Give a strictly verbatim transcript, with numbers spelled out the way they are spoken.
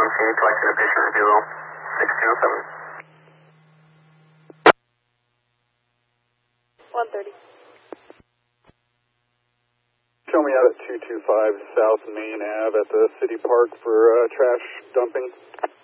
scene, collecting a patient at Bureau six zero seven. one thirty. Show me out at two two five South Main Ave at the City Park for uh, trash dumping.